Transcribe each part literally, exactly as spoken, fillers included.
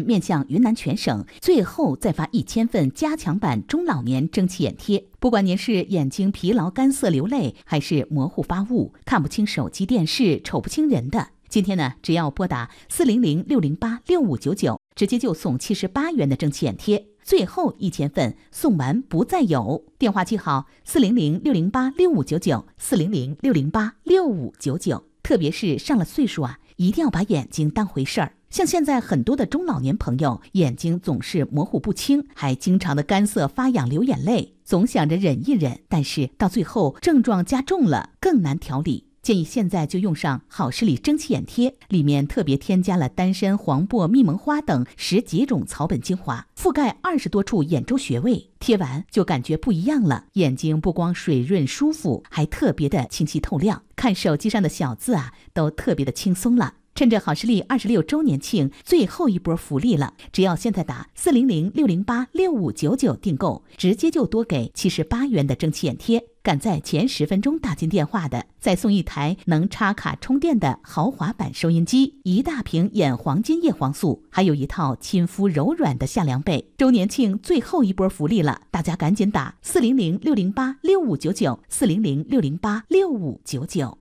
面向云南全省，最后再发一千份加强版中老年蒸汽眼贴。不管您是眼睛疲劳、干涩、流泪，还是模糊发雾、看不清手机、电视、瞅不清人的，今天呢，只要拨打四零零六零八六五九九，直接就送七十八元的蒸汽眼贴。最后一千份送完不再有，电话记好四零零六零八六五九九，四零零六零八六五九九。特别是上了岁数啊，一定要把眼睛当回事儿。像现在很多的中老年朋友，眼睛总是模糊不清，还经常的干涩发痒流眼泪，总想着忍一忍，但是到最后症状加重了，更难调理。建议现在就用上好视力蒸汽眼贴，里面特别添加了丹参、黄柏、蜜蒙花等十几种草本精华，覆盖二十多处眼周穴位，贴完就感觉不一样了，眼睛不光水润舒服，还特别的清晰透亮，看手机上的小字啊，都特别的轻松了。趁着好视力二十六周年庆最后一波福利了，只要现在打四零零六零八六五九九订购，直接就多给七十八元的蒸汽眼贴。赶在前十分钟打进电话的，再送一台能插卡充电的豪华版收音机，一大瓶眼黄金叶黄素，还有一套亲肤柔软的夏凉被。周年庆最后一波福利了，大家赶紧打四零零六零八六五九九，四零零六零八六五九九。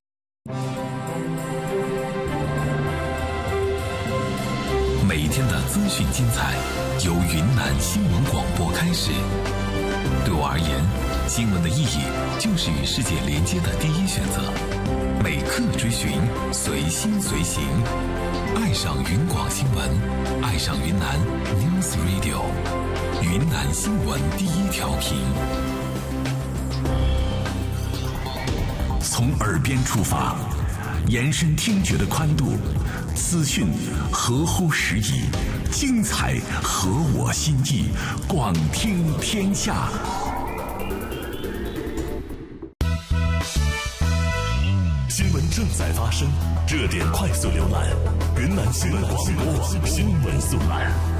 每一天的资讯精彩，由云南新闻广播开始。对我而言，新闻的意义就是与世界连接的第一选择。每刻追寻，随心随行，爱上云广新闻，爱上云南 News Radio， 云南新闻第一调频。从耳边出发，延伸听觉的宽度，资讯合乎时宜，精彩合我心意，广听天下。新闻正在发生，热点快速浏览，云南新闻广播新闻速览。